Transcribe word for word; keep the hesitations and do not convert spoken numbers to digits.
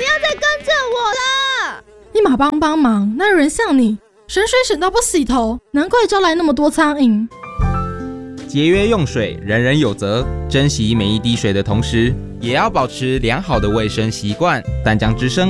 不要再跟着我了！ 一马帮帮忙，哪有人像你？省水省到不洗头，难怪招来那么多苍蝇。 节约用水，人人有责。珍惜每一滴水的同时，也要保持良好的卫生习惯。淡江之声